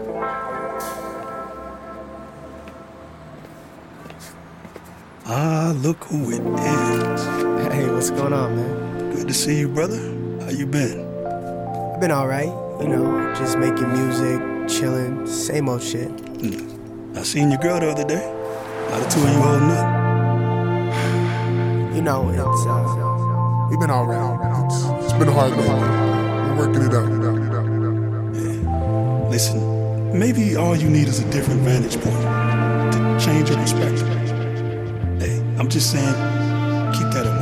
Ah, look who it is. Hey, what's going on, man? Good to see you, brother. How you been? I've been alright, you know, just making music, chilling, same old shit. I seen your girl the other day. How the two of you holding up? You know, it's, We've been alright. It's been a hard day. We're working it out. Yeah. Listen, maybe all you need is a different vantage point to change your perspective. Hey, I'm just saying, keep that in mind.